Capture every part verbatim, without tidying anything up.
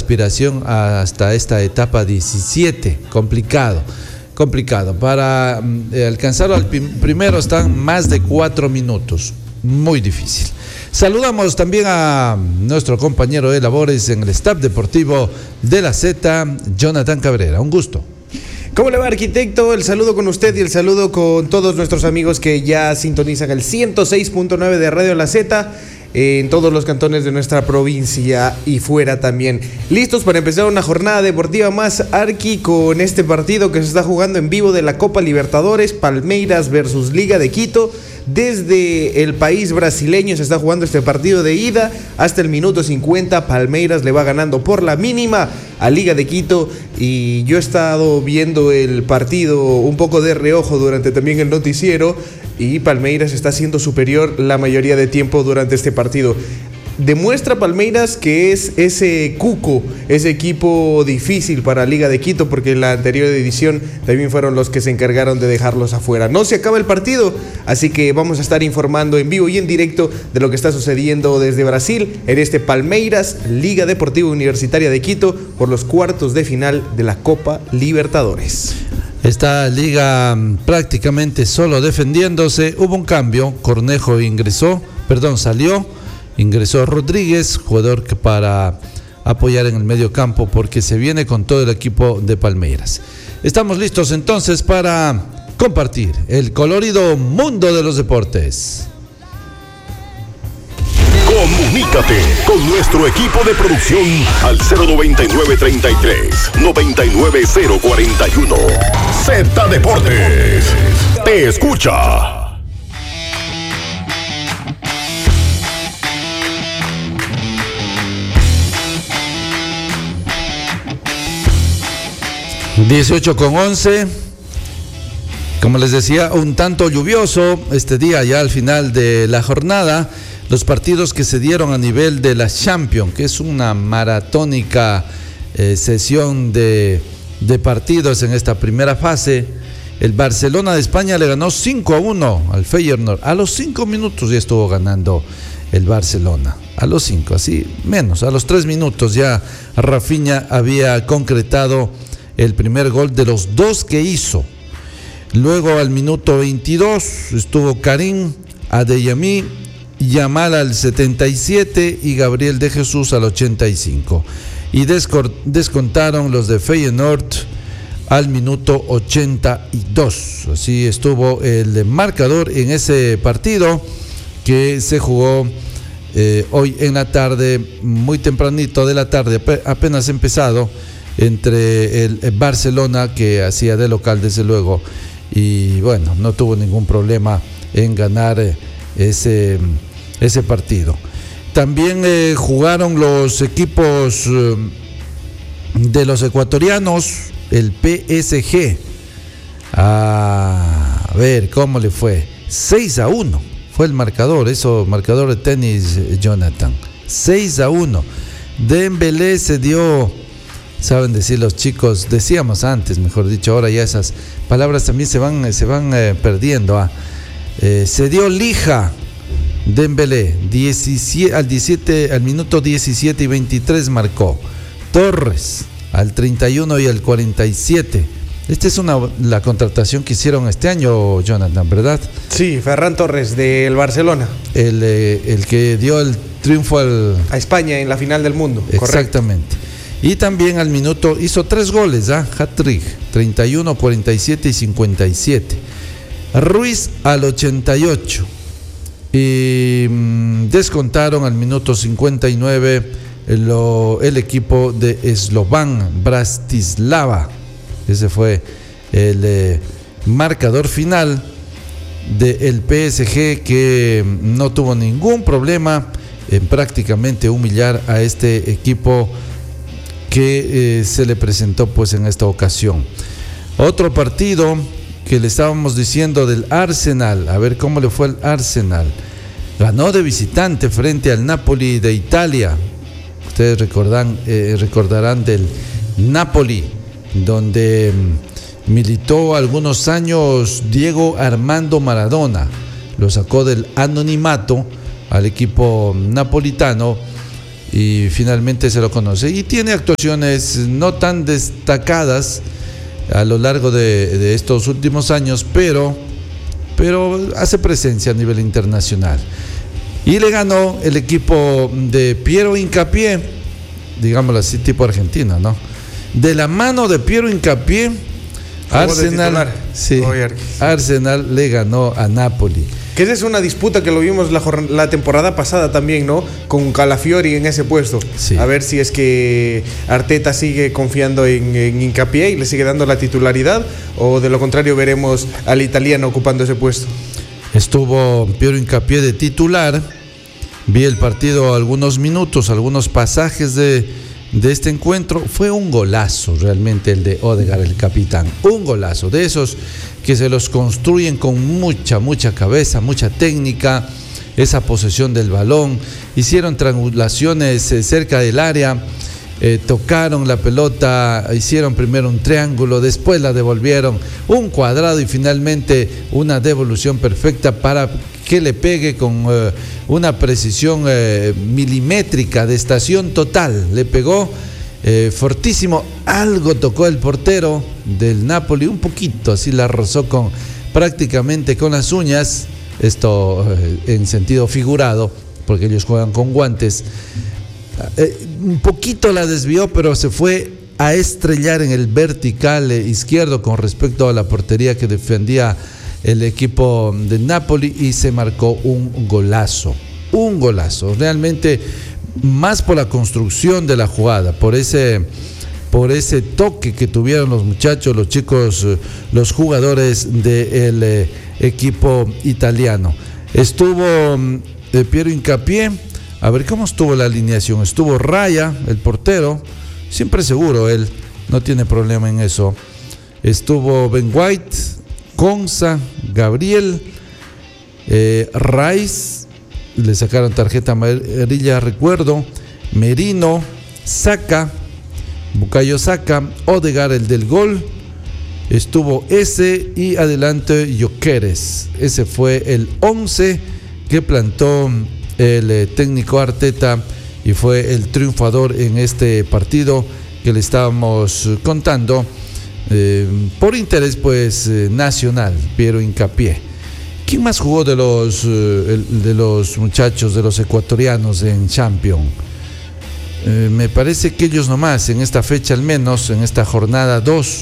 aspiración hasta esta etapa diecisiete. Complicado, complicado. Para eh, alcanzar al primero están más de cuatro minutos. Muy difícil. Saludamos también a nuestro compañero de labores en el staff deportivo de la Z, Jonathan Cabrera. Un gusto. ¿Cómo le va, arquitecto? El saludo con usted y el saludo con todos nuestros amigos que ya sintonizan el ciento seis punto nueve de Radio La Z en todos los cantones de nuestra provincia y fuera también. Listos para empezar una jornada deportiva más, Arqui, con este partido que se está jugando en vivo de la Copa Libertadores, Palmeiras versus Liga de Quito. Desde el país brasileño se está jugando este partido de ida. Hasta el minuto cincuenta, Palmeiras le va ganando por la mínima a Liga de Quito. Y yo he estado viendo el partido un poco de reojo durante también el noticiero, y Palmeiras está siendo superior la mayoría de tiempo durante este partido. Demuestra Palmeiras que es ese cuco, ese equipo difícil para Liga de Quito, porque en la anterior edición también fueron los que se encargaron de dejarlos afuera. No se acaba el partido, así que vamos a estar informando en vivo y en directo de lo que está sucediendo desde Brasil en este Palmeiras Liga Deportiva Universitaria de Quito por los cuartos de final de la Copa Libertadores. Esta liga prácticamente solo defendiéndose. Hubo un cambio, Cornejo ingresó, perdón, salió. Ingresó Rodríguez, jugador que para apoyar en el medio campo, porque se viene con todo el equipo de Palmeiras. Estamos listos entonces para compartir el colorido mundo de los deportes. Comunícate con nuestro equipo de producción al cero noventa y nueve treinta y tres noventa y nueve cero cuarenta y uno. Z Deportes te escucha. dieciocho con once, como les decía, un tanto lluvioso este día ya al final de la jornada. Los partidos que se dieron a nivel de la Champions, que es una maratónica eh, sesión de, de partidos en esta primera fase. El Barcelona de España le ganó cinco a uno al Feyenoord. A los cinco minutos ya estuvo ganando el Barcelona. A los cinco, así menos, a los tres minutos ya Rafinha había concretado el primer gol de los dos que hizo. Luego al minuto veintidós estuvo Karim Adeyemi, Yamal al setenta y siete y Gabriel de Jesús al ochenta y cinco. Y descontaron los de Feyenoord al minuto ochenta y dos. Así estuvo el marcador en ese partido que se jugó eh, hoy en la tarde, muy tempranito de la tarde, apenas empezado, entre el Barcelona, que hacía de local desde luego, y bueno, no tuvo ningún problema en ganar ese, ese partido. También eh, jugaron los equipos eh, de los ecuatorianos, el P S G. A ver cómo le fue. seis a uno fue el marcador, eso, marcador de tenis, Jonathan. seis a uno. Dembélé se dio, saben decir los chicos, decíamos antes, mejor dicho, ahora ya esas palabras también se van, se van eh, perdiendo. Ah. Eh, se dio lija Dembélé, diecisiete, al, diecisiete, al minuto diecisiete y veintitrés marcó. Torres al treinta y uno y al cuarenta y siete. Esta es una, la contratación que hicieron este año, Jonathan, ¿verdad? Sí, Ferran Torres del Barcelona. El, eh, el que dio el triunfo al... a España en la final del mundo. Exactamente. Correcto. Y también al minuto hizo tres goles, ¿ah? Hat-trick, treinta y uno, cuarenta y siete y cincuenta y siete. Ruiz al ochenta y ocho. Y mmm, descontaron al minuto cincuenta y nueve el, el equipo de Slovan Bratislava. Ese fue el eh, marcador final del P S G, que no tuvo ningún problema en prácticamente humillar a este equipo que eh, se le presentó pues en esta ocasión. Otro partido que le estábamos diciendo del Arsenal, a ver cómo le fue al Arsenal. Ganó de visitante frente al Napoli de Italia. Ustedes recordan, eh, recordarán del Napoli, donde mm, militó algunos años Diego Armando Maradona. Lo sacó del anonimato al equipo napolitano y finalmente se lo conoce. Y tiene actuaciones no tan destacadas a lo largo de, de estos últimos años, pero, pero hace presencia a nivel internacional. Y le ganó el equipo de Piero Hincapié, digámoslo así, tipo argentino, ¿no? De la mano de Piero Hincapié, Arsenal, sí, Arsenal le ganó a Napoli. Que esa es una disputa que lo vimos la, la temporada pasada también, ¿no? Con Calafiori en ese puesto. Sí. A ver si es que Arteta sigue confiando en, en Hincapié y le sigue dando la titularidad, o de lo contrario veremos al italiano ocupando ese puesto. Estuvo Piero Hincapié de titular. Vi el partido algunos minutos, algunos pasajes de, de este encuentro. Fue un golazo realmente el de Odegaard, el capitán. Un golazo de esos que se los construyen con mucha, mucha cabeza, mucha técnica, esa posesión del balón. Hicieron triangulaciones eh, cerca del área, eh, tocaron la pelota, hicieron primero un triángulo, después la devolvieron, un cuadrado y finalmente una devolución perfecta para que le pegue con eh, una precisión eh, milimétrica de estación total. Le pegó Eh, fortísimo, algo tocó el portero del Napoli, un poquito, así la rozó con, prácticamente con las uñas, esto eh, en sentido figurado, porque ellos juegan con guantes, eh, un poquito la desvió, pero se fue a estrellar en el vertical eh, izquierdo con respecto a la portería que defendía el equipo del Napoli y se marcó un golazo, un golazo, realmente. Más por la construcción de la jugada, por ese, por ese toque que tuvieron los muchachos, los chicos, los jugadores del eh, equipo italiano. Estuvo eh, Piero Hincapié, a ver cómo estuvo la alineación. Estuvo Raya, el portero, siempre seguro él, no tiene problema en eso. Estuvo Ben White, Konsa, Gabriel, eh, Rice. Le sacaron tarjeta amarilla, recuerdo. Merino, Saka, Bukayo Saka, Odegaard, el del gol. Estuvo ese y adelante Gyökeres. Ese fue el once que plantó el técnico Arteta y fue el triunfador en este partido que le estábamos contando eh, por interés pues eh, nacional, Piero Hincapié. ¿Quién más jugó de los, eh, de los muchachos, de los ecuatorianos en Champions? Eh, me parece que ellos nomás, en esta fecha al menos, en esta jornada dos,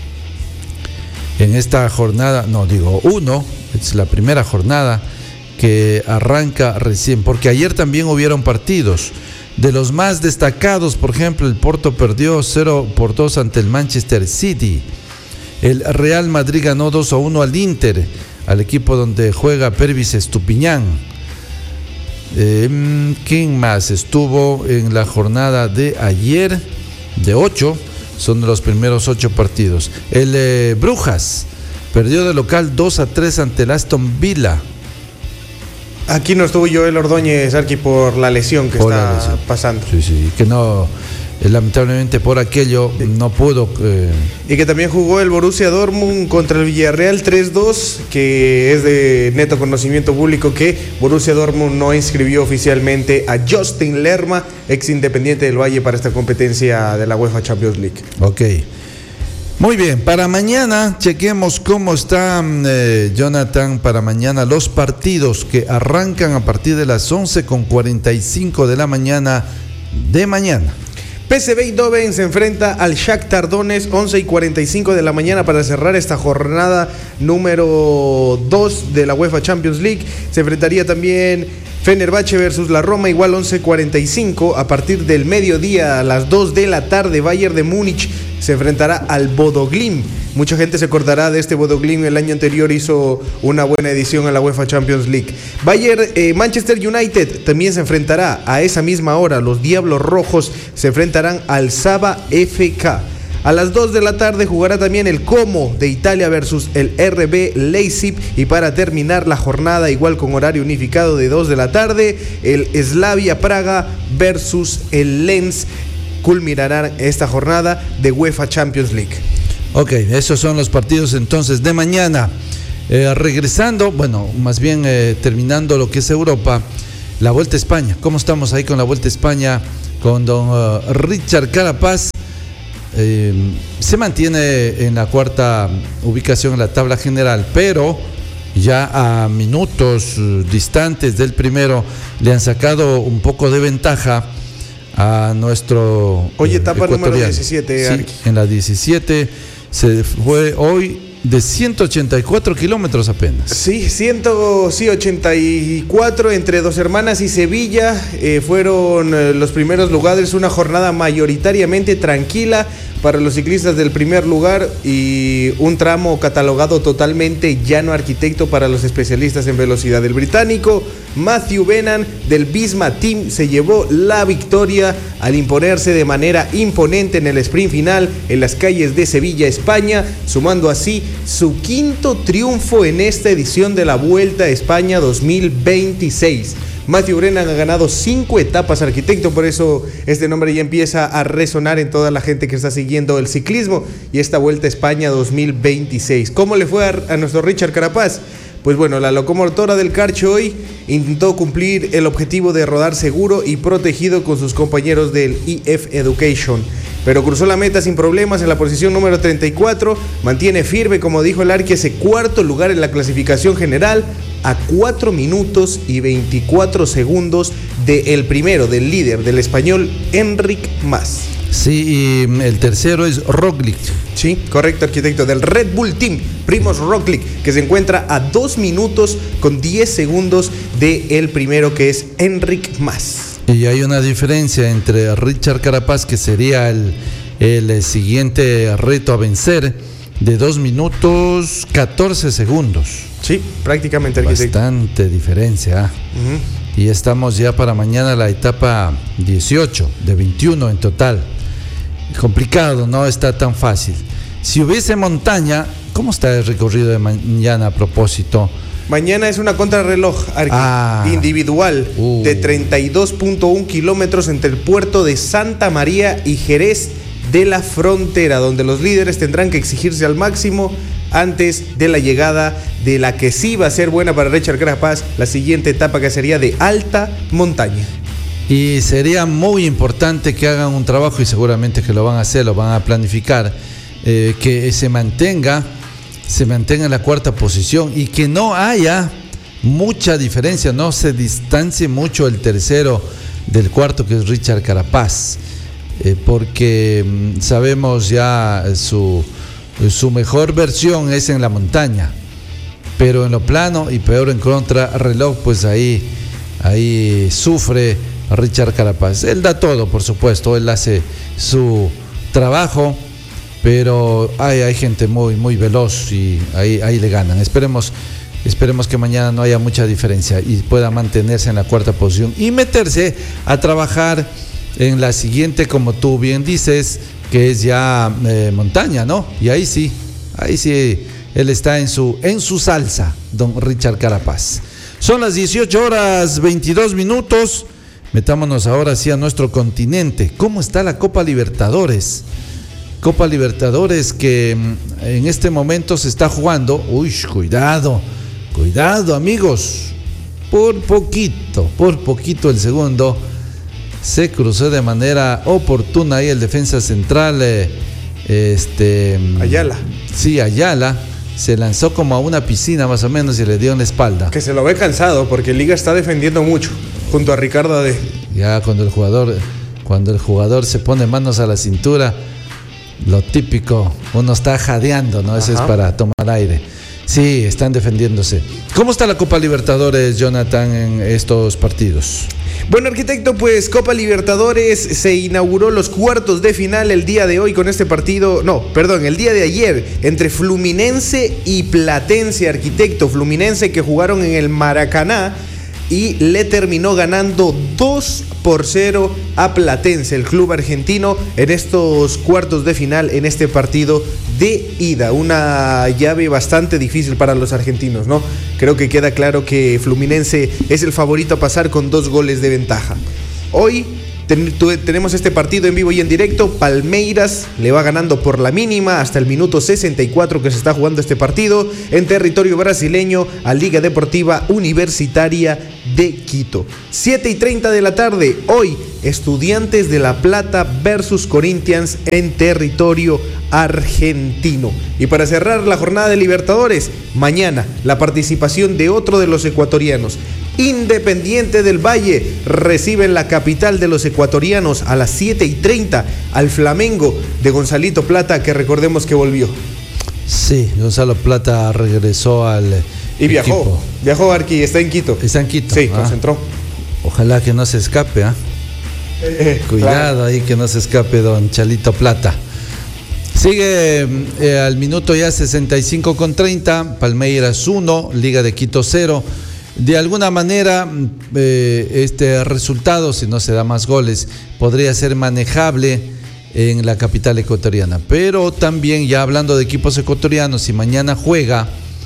en esta jornada, no digo uno, es la primera jornada que arranca recién, porque ayer también hubieron partidos. De los más destacados, por ejemplo, el Porto perdió cero por dos ante el Manchester City. El Real Madrid ganó dos a uno al Inter, al equipo donde juega Pervis Estupiñán. Eh, ¿Quién más estuvo en la jornada de ayer? De ocho, son de los primeros ocho partidos. El eh, Brujas perdió de local dos a tres ante el Aston Villa. Aquí no estuvo Joel Ordóñez, Arqui, por la lesión que por está lesión. pasando. Sí, sí, que no... lamentablemente por aquello no pudo. Eh. Y que también jugó el Borussia Dortmund contra el Villarreal tres dos, que es de neto conocimiento público que Borussia Dortmund no inscribió oficialmente a Justin Lerma, ex Independiente del Valle, para esta competencia de la UEFA Champions League. Ok. Muy bien, para mañana chequemos cómo está eh, Jonathan, para mañana los partidos que arrancan a partir de las once con cuarenta y cinco de la mañana de mañana. P S V Eindhoven se enfrenta al Shakhtar Donetsk, once y cuarenta y cinco de la mañana para cerrar esta jornada número dos de la UEFA Champions League. Se enfrentaría también Fenerbahce versus la Roma, igual once y cuarenta y cinco. A partir del mediodía, a las dos de la tarde, Bayern de Múnich se enfrentará al Bodo Glimt. Mucha gente se acordará de este Bodo Glimt, el año anterior hizo una buena edición a la UEFA Champions League. Bayern, eh, Manchester United también se enfrentará a esa misma hora. Los Diablos Rojos se enfrentarán al Saba F K. A las dos de la tarde jugará también el Como de Italia versus el R B Leipzig. Y para terminar la jornada, igual con horario unificado de dos de la tarde, el Slavia Praga versus el Lens culminarán esta jornada de UEFA Champions League. Ok, esos son los partidos entonces de mañana. Eh, regresando, bueno, más bien eh, terminando lo que es Europa, la Vuelta a España. ¿Cómo estamos ahí con la Vuelta a España? con don uh, Richard Carapaz. Eh, se mantiene en la cuarta ubicación en la tabla general, pero ya a minutos uh, distantes del primero le han sacado un poco de ventaja a nuestro Hoy etapa ecuatoriano. número diecisiete. Sí, en la diecisiete se fue hoy de ciento ochenta y cuatro kilómetros apenas. Sí, ciento ochenta y cuatro entre Dos Hermanas y Sevilla eh, fueron eh, los primeros lugares. Una jornada mayoritariamente tranquila para los ciclistas del primer lugar y un tramo catalogado totalmente llano, arquitecto, para los especialistas en velocidad. El británico Matthew Benan del Visma Team se llevó la victoria al imponerse de manera imponente en el sprint final en las calles de Sevilla, España, sumando así su quinto triunfo en esta edición de la Vuelta a España dos mil veintiséis. Matthew Brennan ha ganado cinco etapas, arquitecto, por eso este nombre ya empieza a resonar en toda la gente que está siguiendo el ciclismo y esta Vuelta a España dos mil veintiséis. ¿Cómo le fue a, a nuestro Richard Carapaz? Pues bueno, la locomotora del Carcho hoy intentó cumplir el objetivo de rodar seguro y protegido con sus compañeros del E F Education, pero cruzó la meta sin problemas en la posición número treinta y cuatro, mantiene firme, como dijo el Arqui, ese cuarto lugar en la clasificación general a cuatro minutos y veinticuatro segundos del primero, del líder, del español Enric Mas. Sí, y el tercero es Roglic. Sí, correcto, arquitecto, del Red Bull Team, Primož Roglic, que se encuentra a dos minutos con diez segundos del primero, que es Enric Mas. Y hay una diferencia entre Richard Carapaz, que sería el, el siguiente reto a vencer, de dos minutos catorce segundos. Sí, prácticamente, arquitecto. Bastante diferencia. Uh-huh. Y estamos ya para mañana la etapa dieciocho, de veintiuno en total. Complicado, no está tan fácil. Si hubiese montaña, ¿cómo está el recorrido de mañana a propósito? Mañana es una contrarreloj ah, individual uh. de treinta y dos punto uno kilómetros entre el puerto de Santa María y Jerez de la Frontera, donde los líderes tendrán que exigirse al máximo antes de la llegada de la que sí va a ser buena para Richard Carapaz, la siguiente etapa, que sería de alta montaña. Y sería muy importante que hagan un trabajo, y seguramente que lo van a hacer, lo van a planificar, eh, que se mantenga se mantenga en la cuarta posición y que no haya mucha diferencia, no se distancie mucho el tercero del cuarto, que es Richard Carapaz, eh, porque mm, sabemos ya su, su mejor versión es en la montaña, pero en lo plano y peor en contrarreloj, pues ahí, ahí sufre Richard Carapaz. Él da todo, por supuesto, él hace su trabajo, pero hay, hay gente muy, muy veloz y ahí, ahí le ganan. Esperemos, esperemos que mañana no haya mucha diferencia y pueda mantenerse en la cuarta posición y meterse a trabajar en la siguiente, como tú bien dices, que es ya eh, montaña, ¿no? Y ahí sí, ahí sí, él está en su, en su salsa, don Richard Carapaz. Son las dieciocho horas veintidós minutos. Metámonos ahora sí a nuestro continente. ¿Cómo está la Copa Libertadores? Copa Libertadores que en este momento se está jugando. Uy, cuidado, cuidado, amigos. Por poquito, por poquito el segundo se cruzó de manera oportuna ahí el defensa central, eh, este Ayala. Sí, Ayala. Se lanzó como a una piscina más o menos y le dio en la espalda. Que se lo ve cansado porque Liga está defendiendo mucho junto a Ricardo Ade. Ya cuando el jugador, cuando el jugador se pone manos a la cintura, lo típico, uno está jadeando, ¿no? Ese es para tomar aire. Sí, están defendiéndose. ¿Cómo está la Copa Libertadores, Jonathan, en estos partidos? Bueno, arquitecto, pues Copa Libertadores se inauguró los cuartos de final el día de hoy con este partido, no, perdón, el día de ayer, entre Fluminense y Platense, arquitecto. Fluminense, que jugaron en el Maracaná y le terminó ganando dos por cero a Platense, el club argentino, en estos cuartos de final, en este partido de ida. Una llave bastante difícil para los argentinos, ¿no? Creo que queda claro que Fluminense es el favorito a pasar con dos goles de ventaja. Hoy ten, tu, tenemos este partido en vivo y en directo. Palmeiras le va ganando por la mínima hasta el minuto sesenta y cuatro que se está jugando este partido en territorio brasileño a Liga Deportiva Universitaria de Quito. siete y treinta de la tarde, hoy, Estudiantes de La Plata versus Corinthians en territorio argentino. Y para cerrar la jornada de Libertadores, mañana la participación de otro de los ecuatorianos. Independiente del Valle recibe en la capital de los ecuatorianos a las siete y treinta al Flamengo de Gonzalito Plata, que recordemos que volvió. Sí, Gonzalo Plata regresó al Y viajó, equipo. viajó Arqui, está en Quito. Está en Quito. Sí, ah. concentró. Ojalá que no se escape, ¿ah? Eh, Cuidado claro. ahí que no se escape don Chalito Plata. Sigue eh, al minuto ya sesenta y cinco con treinta, Palmeiras uno, Liga de Quito cero. De alguna manera eh, este resultado, si no se da más goles, podría ser manejable en la capital ecuatoriana. Pero también, ya hablando de equipos ecuatorianos, si mañana juega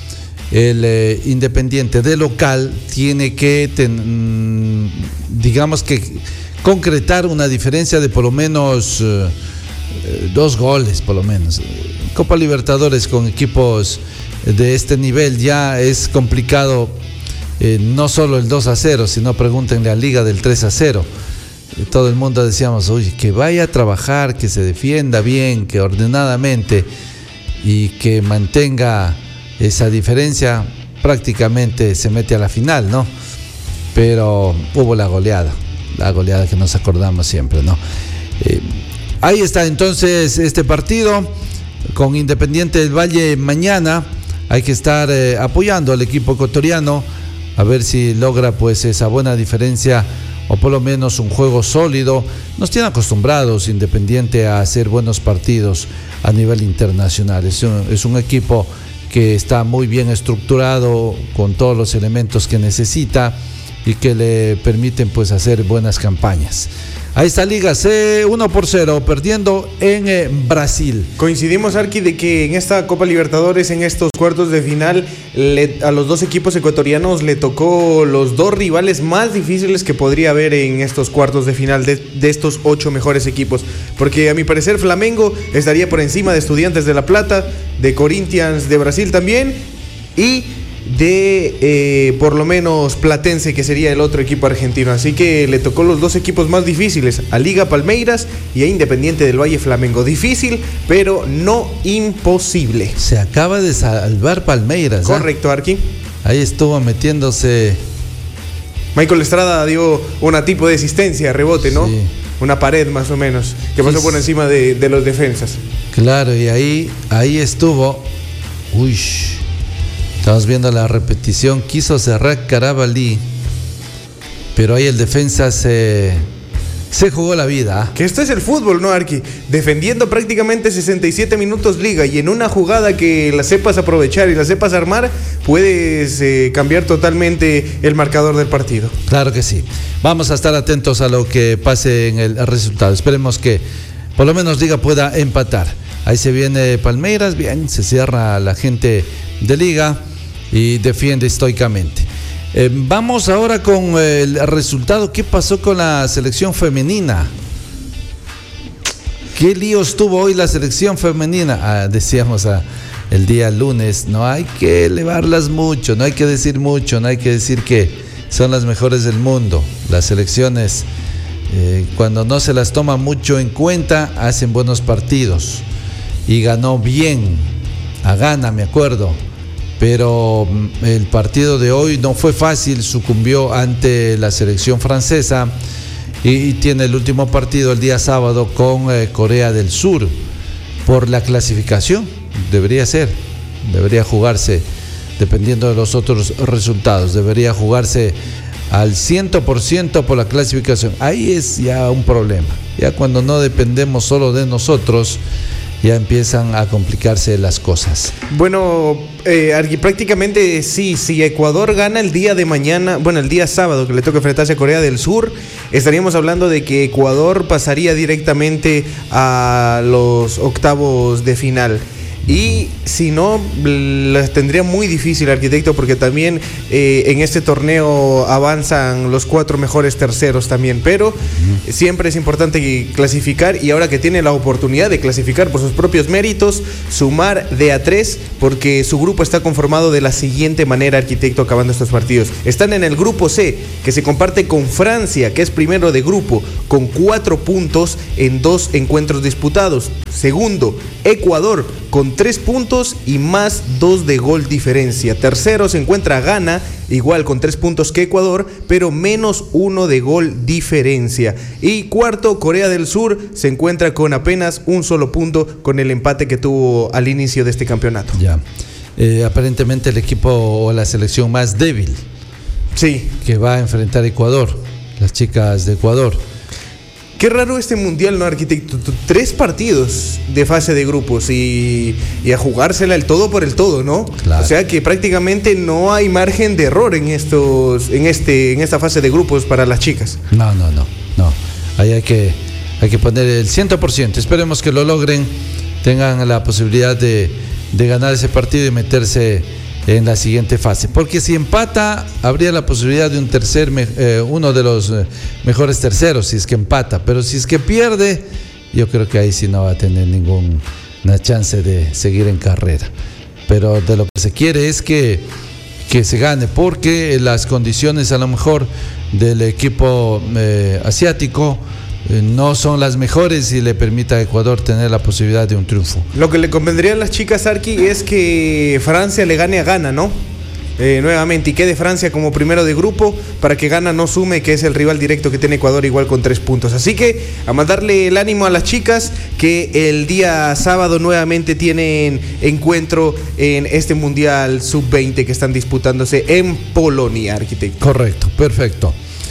el eh, Independiente de local, tiene que, ten, digamos que, concretar una diferencia de por lo menos eh, dos goles, por lo menos. Copa Libertadores con equipos de este nivel ya es complicado. Eh, no solo el dos a cero, sino pregúntenle a Liga del tres a cero. Eh, todo el mundo decíamos, oye, que vaya a trabajar, que se defienda bien, que ordenadamente y que mantenga esa diferencia, prácticamente se mete a la final, ¿no? Pero hubo la goleada, la goleada que nos acordamos siempre, ¿no? Eh, ahí está entonces este partido con Independiente del Valle mañana. Hay que estar eh, apoyando al equipo ecuatoriano, a ver si logra pues esa buena diferencia o por lo menos un juego sólido. Nos tiene acostumbrados Independiente a hacer buenos partidos a nivel internacional. Es un, es un equipo que está muy bien estructurado, con todos los elementos que necesita y que le permiten pues hacer buenas campañas. Ahí está Liga C, uno por cero, perdiendo en eh, Brasil. Coincidimos, Arqui, de que en esta Copa Libertadores, en estos cuartos de final, le, a los dos equipos ecuatorianos le tocó los dos rivales más difíciles que podría haber en estos cuartos de final de, de estos ocho mejores equipos. Porque a mi parecer Flamengo estaría por encima de Estudiantes de La Plata, de Corinthians de Brasil también, y de eh, por lo menos Platense, que sería el otro equipo argentino. Así que le tocó los dos equipos más difíciles, a Liga Palmeiras y a Independiente del Valle Flamengo. Difícil, pero no imposible. Se acaba de salvar Palmeiras. Correcto, Arqui. ¿eh? Ahí estuvo metiéndose. Michael Estrada dio una tipo de asistencia, rebote, ¿no? Sí. Una pared más o menos, que pasó Sí. por encima de, de los defensas. Claro, y ahí, ahí estuvo. Uy. Estamos viendo la repetición. Quiso cerrar Carabalí, pero ahí el defensa se, se jugó la vida. Que esto es el fútbol, ¿no, Arqui? Defendiendo prácticamente sesenta y siete minutos Liga, y en una jugada que la sepas aprovechar y la sepas armar, puedes eh, cambiar totalmente el marcador del partido. Claro que sí. Vamos a estar atentos a lo que pase en el resultado. Esperemos que por lo menos Liga pueda empatar. Ahí se viene Palmeiras, bien, se cierra la gente de Liga y defiende estoicamente. Eh, vamos ahora con el resultado. ¿Qué pasó con la selección femenina? ¿Qué líos tuvo hoy la selección femenina? Ah, decíamos ah, el día lunes, no hay que elevarlas mucho, no hay que decir mucho, no hay que decir que son las mejores del mundo. Las selecciones, eh, cuando no se las toma mucho en cuenta, hacen buenos partidos. Y ganó bien, a Ghana, me acuerdo. Pero el partido de hoy no fue fácil, sucumbió ante la selección francesa y, y tiene el último partido el día sábado con eh, Corea del Sur por la clasificación. Debería ser, debería jugarse, dependiendo de los otros resultados, debería jugarse al cien por ciento por la clasificación. Ahí es ya un problema, ya cuando no dependemos solo de nosotros, ya empiezan a complicarse las cosas. Bueno, eh, prácticamente sí, si Ecuador gana el día de mañana, bueno, el día sábado que le toca enfrentarse a Corea del Sur, estaríamos hablando de que Ecuador pasaría directamente a los octavos de final. y si no, les tendría muy difícil, arquitecto, porque también eh, en este torneo avanzan los cuatro mejores terceros también, pero uh-huh. siempre es importante clasificar, y ahora que tiene la oportunidad de clasificar por sus propios méritos, sumar de a tres, porque su grupo está conformado de la siguiente manera, arquitecto, acabando estos partidos. Están en el grupo C, que se comparte con Francia, que es primero de grupo, con cuatro puntos en dos encuentros disputados. Segundo, Ecuador, con tres puntos y más dos de gol diferencia. Tercero se encuentra Ghana, igual con tres puntos que Ecuador, pero menos uno de gol diferencia. Y cuarto, Corea del Sur se encuentra con apenas un solo punto, con el empate que tuvo al inicio de este campeonato. Ya, eh, aparentemente el equipo o la selección más débil, sí, que va a enfrentar a Ecuador, las chicas de Ecuador. Qué raro este mundial, ¿no, arquitecto? Tres partidos de fase de grupos y, y a jugársela el todo por el todo, ¿no? Claro. O sea que prácticamente no hay margen de error en estos, en este, en esta fase de grupos para las chicas. No, no, no, no. Ahí hay que, hay que poner el cien por ciento. Esperemos que lo logren, tengan la posibilidad de, de ganar ese partido y meterse en la siguiente fase, porque si empata habría la posibilidad de un tercer, eh, uno de los eh, mejores terceros, si es que empata, pero si es que pierde, yo creo que ahí sí no va a tener ninguna chance de seguir en carrera. Pero de lo que se quiere es que, que se gane, porque las condiciones a lo mejor del equipo eh, asiático eh, no son las mejores y le permite a Ecuador tener la posibilidad de un triunfo. Lo que le convendría a las chicas, Arqui, es que Francia le gane a Ghana, ¿no? Eh, nuevamente, y quede Francia como primero de grupo para que Ghana no sume, que es el rival directo que tiene Ecuador, igual con tres puntos. Así que a mandarle el ánimo a las chicas, que el día sábado nuevamente tienen encuentro en este Mundial sub veinte que están disputándose en Polonia, arquitecto. Correcto, perfecto.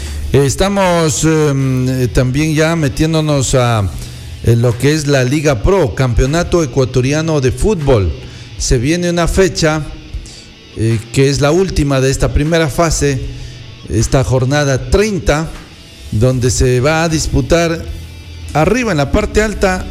Estamos eh, también ya metiéndonos a en lo que es la Liga Pro, Campeonato Ecuatoriano de Fútbol. Se viene una fecha eh, que es la última de esta primera fase, esta jornada treinta, donde se va a disputar arriba en la parte alta,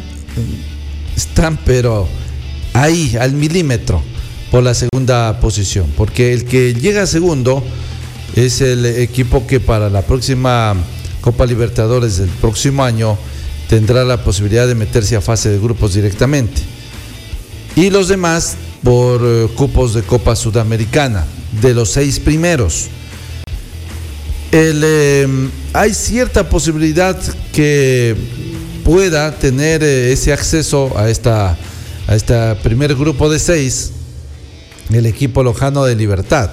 están pero ahí al milímetro por la segunda posición, porque el que llega segundo es el equipo que para la próxima Copa Libertadores del próximo año tendrá la posibilidad de meterse a fase de grupos directamente. Y los demás por uh, cupos de Copa Sudamericana, de los seis primeros. El, eh, hay cierta posibilidad que pueda tener eh, ese acceso a esta a este primer grupo de seis el equipo lojano de Libertad.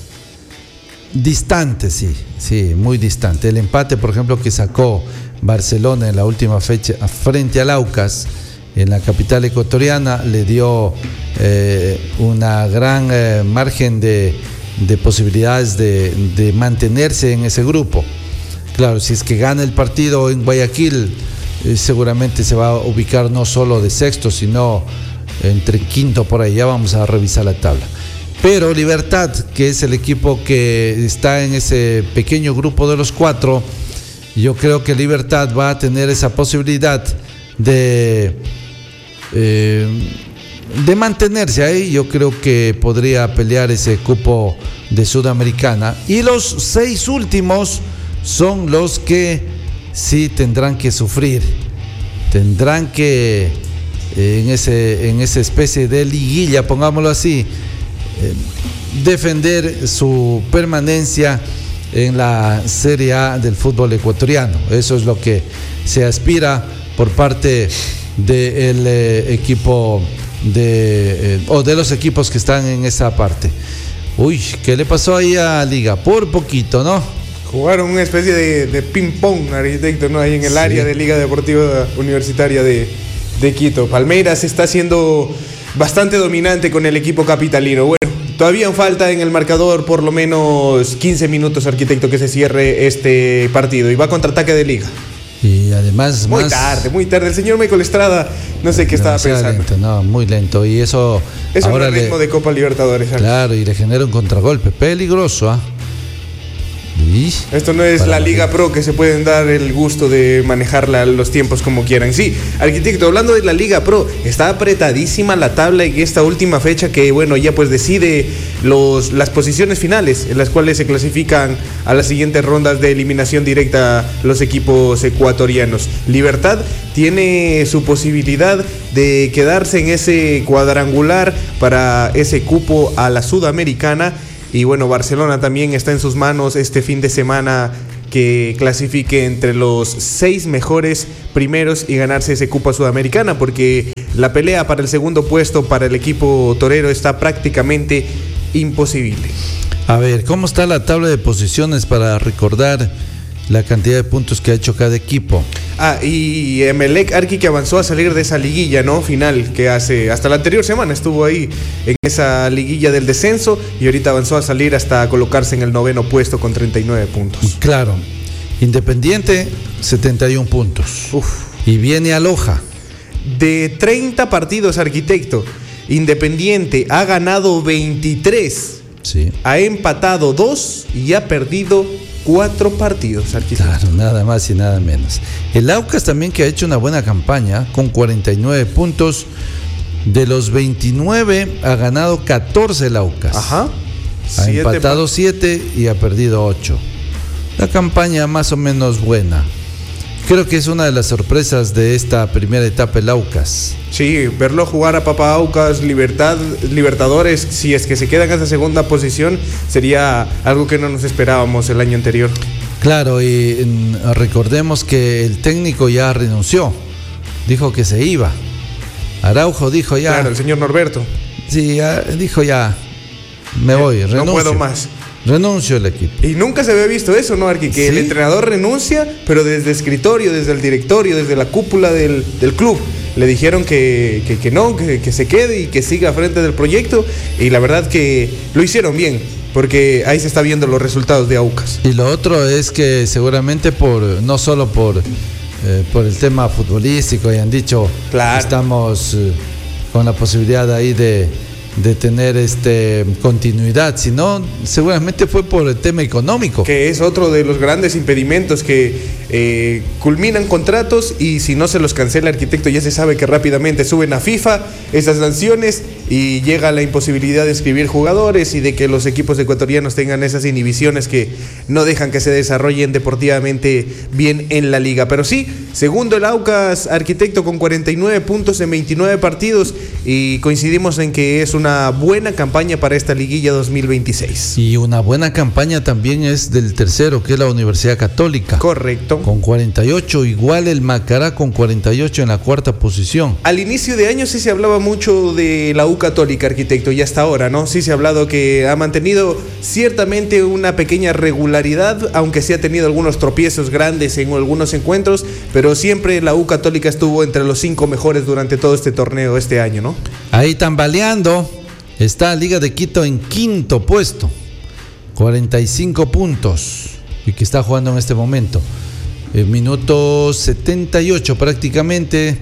Distante, sí, sí, muy distante. El empate, por ejemplo, que sacó Barcelona en la última fecha frente al Aucas en la capital ecuatoriana le dio eh, una gran eh, margen de, de posibilidades de, de mantenerse en ese grupo. Claro, si es que gana el partido en Guayaquil, eh, seguramente se va a ubicar no solo de sexto, sino entre quinto por ahí. Ya vamos a revisar la tabla. Pero Libertad, que es el equipo que está en ese pequeño grupo de los cuatro, yo creo que Libertad va a tener esa posibilidad de, eh, de mantenerse ahí. Yo creo que podría pelear ese cupo de Sudamericana. Y los seis últimos son los que sí tendrán que sufrir. Tendrán que, eh, en, ese, en esa especie de liguilla, pongámoslo así, defender su permanencia en la Serie A del fútbol ecuatoriano. Eso es lo que se aspira por parte del eh, equipo de, eh, o de los equipos que están en esa parte. Uy, ¿qué le pasó ahí a Liga? Por poquito, ¿no? Jugaron una especie de, de ping-pong, arquitecto, ¿no? Ahí en el sí. área de Liga Deportiva Universitaria de, de Quito. Palmeiras está siendo bastante dominante con el equipo capitalino. Bueno, todavía falta en el marcador por lo menos quince minutos, arquitecto, que se cierre este partido. Y va contraataque de Liga. Y además muy más... tarde, muy tarde. El señor Michael Estrada, no sé qué estaba pensando. Lento, no, muy lento. Y eso es ahora un ritmo le... de Copa Libertadores. ¿sabes? Claro, y le genera un contragolpe peligroso, ¿ah? ¿eh? Y Esto no es la Liga Pro que se pueden dar el gusto de manejar la, los tiempos como quieran. Sí, arquitecto, hablando de la Liga Pro, está apretadísima la tabla en esta última fecha que, bueno, ya pues decide los, las posiciones finales en las cuales se clasifican a las siguientes rondas de eliminación directa los equipos ecuatorianos. Libertad tiene su posibilidad de quedarse en ese cuadrangular para ese cupo a la Sudamericana. Y bueno, Barcelona también está en sus manos este fin de semana que clasifique entre los seis mejores primeros y ganarse ese cupo a Sudamericana, porque la pelea para el segundo puesto para el equipo torero está prácticamente imposible. A ver, ¿cómo está la tabla de posiciones para recordar la cantidad de puntos que ha hecho cada equipo? Ah, y Emelec, Arqui, que avanzó a salir de esa liguilla, ¿no? Final, que hace, hasta la anterior semana estuvo ahí en esa liguilla del descenso y ahorita avanzó a salir hasta colocarse en el noveno puesto con treinta y nueve puntos. Claro, Independiente, setenta y uno puntos. Uf. Y viene a Loja. De treinta partidos, arquitecto, Independiente ha ganado veintitrés, Sí. ha empatado dos y ha perdido cuatro partidos, arquitecto. Claro, nada más y nada menos. El Aucas también, que ha hecho una buena campaña con cuarenta y nueve puntos. De los veintinueve ha ganado catorce el Aucas. Ajá. Ha Siete empatado siete y ha perdido ocho. La campaña más o menos buena. Creo que es una de las sorpresas de esta primera etapa el Aucas. Sí, verlo jugar a Papa Aucas, Libertad, Libertadores, si es que se queda en esa segunda posición, sería algo que no nos esperábamos el año anterior. Claro, y mm, recordemos que el técnico ya renunció. Dijo que se iba. Araujo dijo ya. Claro, el señor Norberto. Sí, ya dijo ya. Me voy, renuncio. No puedo más. Renuncio al equipo. Y nunca se había visto eso, ¿no, Arqui? Que ¿Sí? el entrenador renuncia, pero desde escritorio, desde el directorio, desde la cúpula del, del club, le dijeron que, que, que no, que, que se quede y que siga frente del proyecto. Y la verdad que lo hicieron bien, porque ahí se está viendo los resultados de Aucas. Y lo otro es que seguramente por, no solo por, eh, por el tema futbolístico, y han dicho, Claro. estamos eh, con la posibilidad ahí de, de tener este continuidad, sino seguramente fue por el tema económico. Que es otro de los grandes impedimentos que eh, culminan contratos y si no se los cancela el arquitecto, ya se sabe que rápidamente suben a FIFA esas sanciones y llega la imposibilidad de escribir jugadores y de que los equipos ecuatorianos tengan esas inhibiciones que no dejan que se desarrollen deportivamente bien en la liga. Pero sí, segundo el Aucas, arquitecto, con cuarenta y nueve puntos en veintinueve partidos, y coincidimos en que es una buena campaña para esta liguilla dos mil veintiséis. Y una buena campaña también es del tercero, que es la Universidad Católica. Correcto. Con cuarenta y ocho, igual el Macará con cuarenta y ocho en la cuarta posición. Al inicio de año sí se hablaba mucho de la U Católica, arquitecto, y hasta ahora, ¿no? Sí se ha hablado que ha mantenido ciertamente una pequeña regularidad, aunque sí ha tenido algunos tropiezos grandes en algunos encuentros, pero siempre la U Católica estuvo entre los cinco mejores durante todo este torneo este año, ¿no? Ahí tambaleando está Liga de Quito en quinto puesto, cuarenta y cinco puntos, y que está jugando en este momento. En minuto setenta y ocho prácticamente,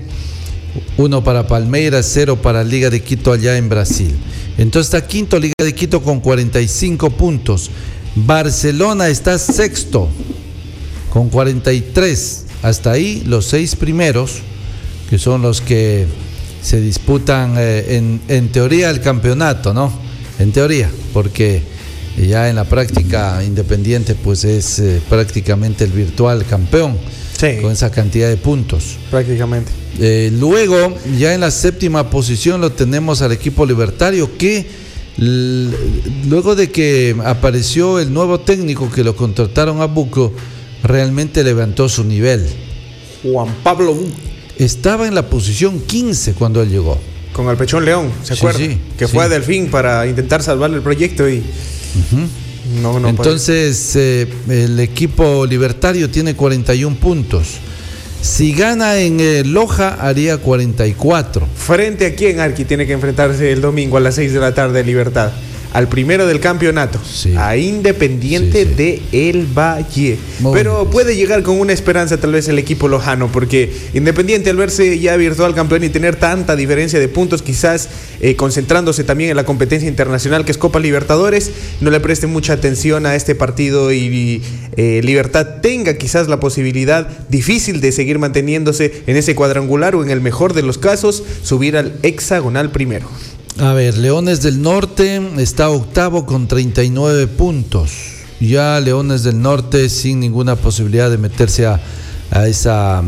uno para Palmeiras, cero para Liga de Quito allá en Brasil. Entonces está quinto Liga de Quito con cuarenta y cinco puntos. Barcelona está sexto con cuarenta y tres. Hasta ahí los seis primeros, que son los que se disputan eh, en, en teoría el campeonato, ¿no? En teoría, porque ya en la práctica Independiente pues es eh, prácticamente el virtual campeón, Sí. con esa cantidad de puntos. Prácticamente. Eh, luego, ya en la séptima posición lo tenemos al equipo Libertario, que l- luego de que apareció el nuevo técnico que lo contrataron a Buco, realmente levantó su nivel. Juan Pablo Bu, Estaba en la posición quince cuando él llegó. con el Pechón León, ¿se Sí, acuerda? sí, que sí. fue a Delfín para intentar salvar el proyecto y Ujú. no, no Entonces, eh, el equipo Libertario tiene cuarenta y uno puntos. Si gana en eh, Loja, haría cuarenta y cuatro. ¿Frente a quién, Arqui, tiene que enfrentarse el domingo a las seis de la tarde, Libertad? al primero del campeonato, sí. a Independiente sí, sí. de El Valle. Muy Pero bien. Puede llegar con una esperanza tal vez el equipo lojano, porque Independiente, al verse ya virtual campeón y tener tanta diferencia de puntos, quizás eh, concentrándose también en la competencia internacional que es Copa Libertadores, no le preste mucha atención a este partido y eh, Libertad tenga quizás la posibilidad difícil de seguir manteniéndose en ese cuadrangular o en el mejor de los casos subir al hexagonal primero. A ver, Leones del Norte está octavo con treinta y nueve puntos. Ya Leones del Norte sin ninguna posibilidad de meterse a, a esa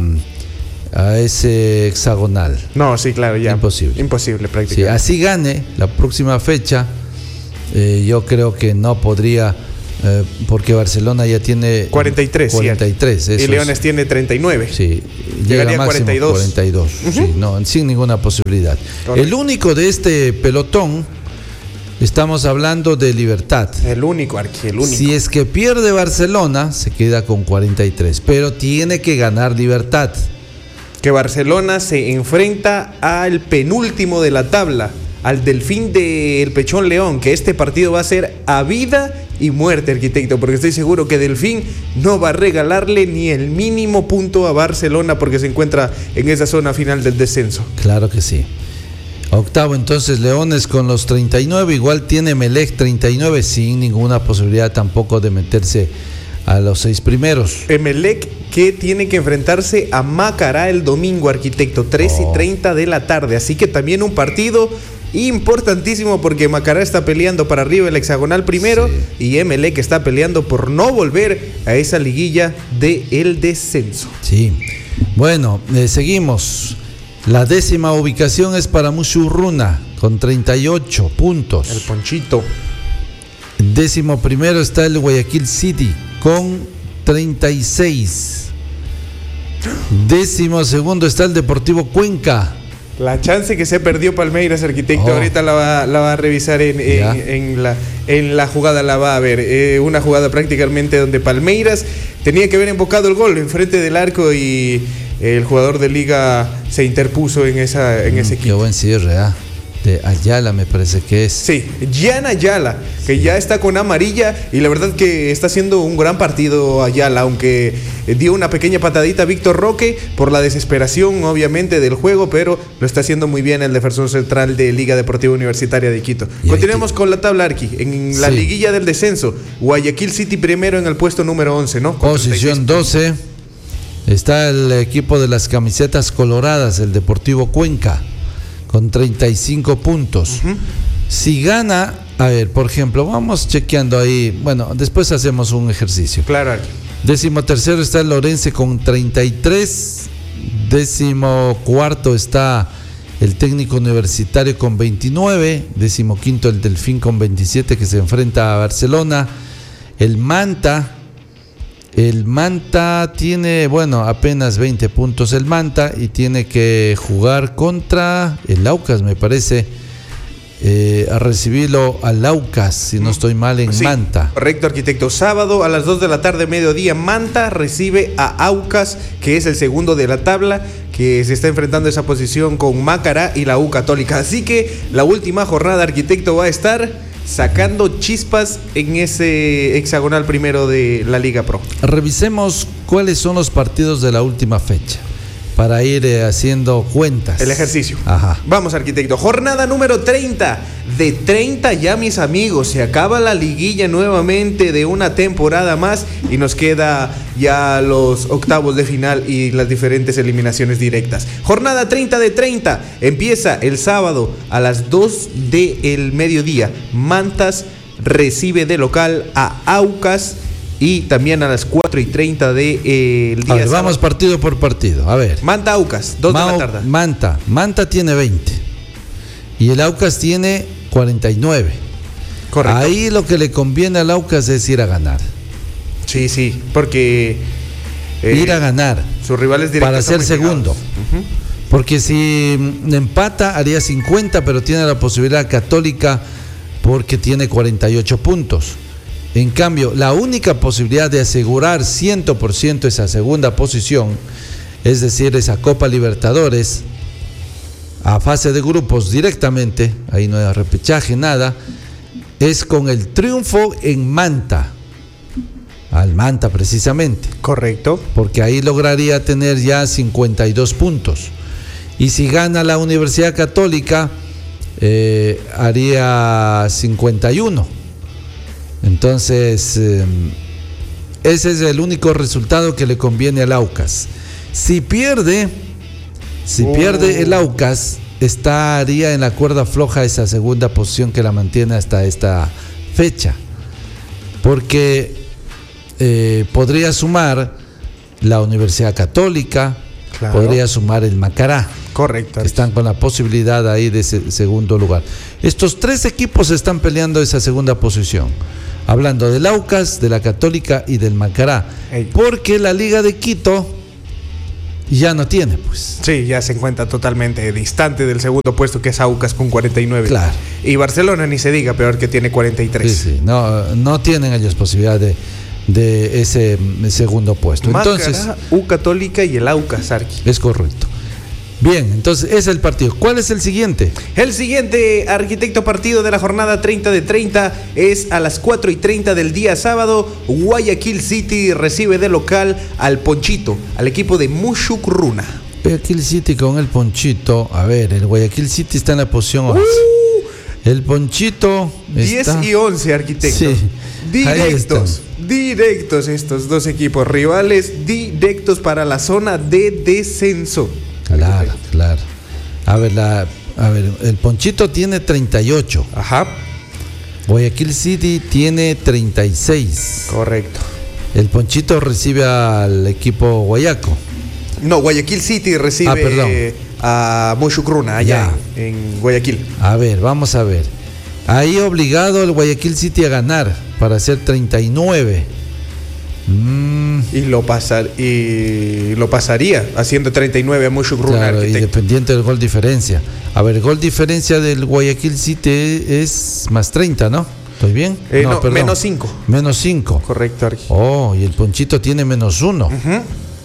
a ese hexagonal. No, sí, claro, ya. Imposible. Imposible prácticamente. Sí, así gane la próxima fecha, eh, yo creo que no podría, eh, porque Barcelona ya tiene cuarenta y tres, cuarenta y tres, y Leones es, tiene treinta y nueve. Sí, llegaría a cuarenta y dos. cuarenta y dos, uh-huh. sí, no, sin ninguna posibilidad. Correcto. El único de este pelotón, estamos hablando de Libertad. El único, Arqui, el único. Si es que pierde Barcelona, se queda con cuarenta y tres, pero tiene que ganar Libertad. Que Barcelona se enfrenta al penúltimo de la tabla, al Delfín del Pechón León, que este partido va a ser a vida y muerte, arquitecto, porque estoy seguro que Delfín no va a regalarle ni el mínimo punto a Barcelona porque se encuentra en esa zona final del descenso. Claro que sí. Octavo entonces Leones con los treinta y nueve, igual tiene Melec treinta y nueve sin ninguna posibilidad tampoco de meterse a los seis primeros. Emelec que tiene que enfrentarse a Macará el domingo, arquitecto, tres oh. y treinta de la tarde, así que también un partido importantísimo porque Macará está peleando para arriba el hexagonal primero sí. y Emelec está peleando por no volver a esa liguilla del descenso. Sí, bueno, eh, seguimos. La décima ubicación es para Mushurruna con treinta y ocho puntos. El Ponchito. Décimo primero está el Guayaquil City con treinta y seis. Décimo segundo está el Deportivo Cuenca. La chance que se perdió Palmeiras, arquitecto, oh. ahorita la va, la va a revisar en, en, en, la, en la jugada, la va a ver. Eh, una jugada prácticamente donde Palmeiras tenía que haber embocado el gol enfrente del arco y el jugador de Liga se interpuso en, esa, en mm, ese equipo. Qué buen cierre, ¿ah? De Ayala me parece que es. Sí, Gian Ayala, que sí. ya está con amarilla y la verdad que está haciendo un gran partido Ayala, aunque dio una pequeña patadita a Víctor Roque por la desesperación obviamente del juego, pero lo está haciendo muy bien el defensor central de Liga Deportiva Universitaria de Quito. Y continuemos que... con la tabla, Arqui, en la sí. liguilla del descenso, Guayaquil City primero en el puesto número once, ¿no? Con posición doce, está el equipo de las camisetas coloradas, el Deportivo Cuenca, con treinta y cinco puntos. Uh-huh. Si gana, a ver, por ejemplo, vamos chequeando ahí, bueno, después hacemos un ejercicio. Claro. Décimo tercero está el Lorense con treinta y tres. Décimo cuarto está el Técnico Universitario con veintinueve. Décimo quinto el Delfín con veintisiete, que se enfrenta a Barcelona. El Manta. El Manta tiene, bueno, apenas veinte puntos el Manta y tiene que jugar contra el Aucas, me parece, eh, a recibirlo al Aucas, si no estoy mal, en sí, Manta. Correcto, arquitecto. Sábado a las dos de la tarde, mediodía, Manta recibe a Aucas, que es el segundo de la tabla, que se está enfrentando esa posición con Macará y la U Católica. Así que la última jornada, arquitecto, va a estar sacando chispas en ese hexagonal primero de la Liga Pro. Revisemos cuáles son los partidos de la última fecha para ir eh, haciendo cuentas. El ejercicio. Ajá. Vamos, arquitecto. Jornada número treinta. De treinta ya, mis amigos. Se acaba la liguilla nuevamente de una temporada más y nos queda ya los octavos de final y las diferentes eliminaciones directas. Jornada treinta de treinta. Empieza el sábado a las dos del mediodía. Mantas recibe de local a Aucas. Y también a las cuatro y treinta del de, eh, día. A ver, vamos partido por partido. A ver. Manta Aucas, dos Mau, de la tarde. Manta. Manta tiene veinte. Y el Aucas tiene cuarenta y nueve. Correcto. Ahí lo que le conviene al Aucas es ir a ganar. Sí, sí. Porque. Eh, ir a ganar. Sus rivales directos para ser segundo. Uh-huh. Porque si empata, haría cincuenta, pero tiene la posibilidad Católica porque tiene cuarenta y ocho puntos. En cambio, la única posibilidad de asegurar cien por ciento esa segunda posición, es decir, esa Copa Libertadores, a fase de grupos directamente, ahí no hay repechaje, nada, es con el triunfo en Manta. Al Manta precisamente. Correcto. Porque ahí lograría tener ya cincuenta y dos puntos. Y si gana la Universidad Católica, eh, haría cincuenta y uno. Entonces, eh, ese es el único resultado que le conviene al Aucas. Si pierde, si oh. pierde el Aucas, estaría en la cuerda floja esa segunda posición que la mantiene hasta esta fecha. Porque eh, podría sumar la Universidad Católica, claro. podría sumar el Macará. Correcto. Que están con la posibilidad ahí de ese segundo lugar. Estos tres equipos están peleando esa segunda posición. Hablando del Aucas, de la Católica y del Macará. Ey. Porque la Liga de Quito ya no tiene, pues. Sí, ya se encuentra totalmente distante del segundo puesto, que es Aucas con cuarenta y nueve. Claro. Y Barcelona ni se diga, peor, que tiene cuarenta y tres. Sí, sí. No, no tienen ellos posibilidad de, de ese segundo puesto. Macará, Entonces, U Católica y el Aucas, Arqui. Es correcto. Bien, entonces ese es el partido. ¿Cuál es el siguiente? El siguiente, arquitecto, partido de la jornada treinta de treinta es a las cuatro y treinta del día sábado. Guayaquil City recibe de local al Ponchito, al equipo de Mushukruna. Guayaquil City con el Ponchito. A ver, el Guayaquil City está en la posición once. Uh, el Ponchito está... diez y once, arquitecto. Sí, directos, directos estos dos equipos rivales, directos para la zona de descenso. Claro, claro. A ver, la, a ver, el Ponchito tiene treinta y ocho. Ajá. Guayaquil City tiene treinta y seis. Correcto. El Ponchito recibe al equipo Guayaco. No, Guayaquil City recibe ah, a Mushukruna allá en, en Guayaquil. A ver, vamos a ver. Ahí obligado el Guayaquil City a ganar para hacer treinta y nueve. Mm. Y lo pasar y lo pasaría haciendo treinta y nueve a Mushukruna. Claro, independiente del gol diferencia. A ver, gol diferencia del Guayaquil City es más treinta, ¿no? ¿Estoy bien? Eh, no, no menos cinco. Menos cinco. Correcto, Arqui. Oh, y el Ponchito tiene menos uno. Uh-huh.